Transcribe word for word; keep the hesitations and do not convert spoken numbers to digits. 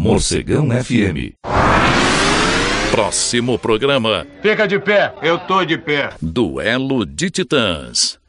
Morcegão F M. Próximo programa. Fica de pé, eu tô de pé. Duelo de Titãs.